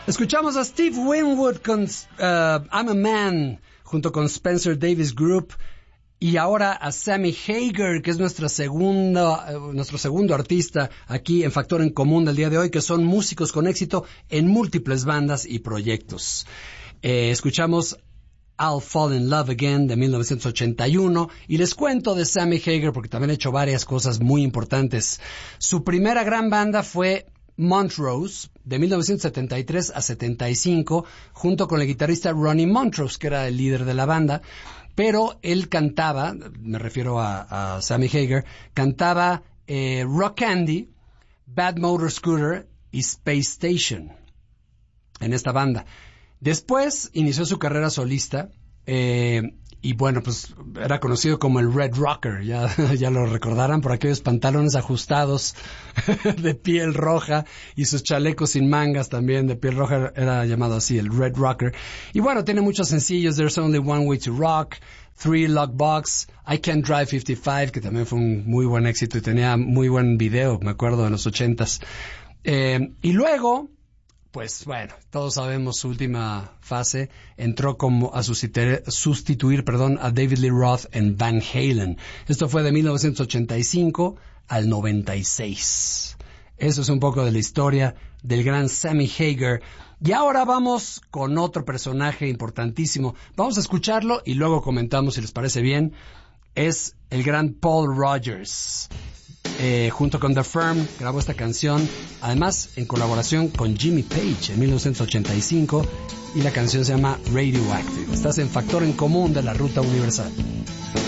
Escuchamos a Steve Winwood con I'm a Man, junto con Spencer Davis Group, y ahora a Sammy Hagar, que es nuestro segundo artista aquí en Factor en Común del día de hoy, que son músicos con éxito en múltiples bandas y proyectos. Escuchamos I'll Fall in Love Again de 1981, y les cuento de Sammy Hagar porque también ha hecho varias cosas muy importantes. Su primera gran banda fue Montrose, de 1973 a 75, junto con el guitarrista Ronnie Montrose, que era el líder de la banda, pero él cantaba, me refiero a Sammy Hagar, cantaba Rock Candy, Bad Motor Scooter y Space Station en esta banda. Después inició su carrera solista, y bueno, pues era conocido como el Red Rocker, ya lo recordarán por aquellos pantalones ajustados de piel roja y sus chalecos sin mangas también de piel roja, era llamado así, el Red Rocker. Y bueno, tiene muchos sencillos: There's Only One Way to Rock, Three Lock Box, I Can't Drive 55, que también fue un muy buen éxito y tenía muy buen video, me acuerdo, en los 80s. Y luego, pues bueno, todos sabemos su última fase, entró como a sustituir, a David Lee Roth en Van Halen. Esto fue de 1985 al 96. Eso es un poco de la historia del gran Sammy Hagar. Y ahora vamos con otro personaje importantísimo. Vamos a escucharlo y luego comentamos si les parece bien. Es el gran Paul Rodgers. Junto con The Firm grabó esta canción, además en colaboración con Jimmy Page en 1985, y la canción se llama Radioactive. Estás en Factor en Común de la Ruta Universal.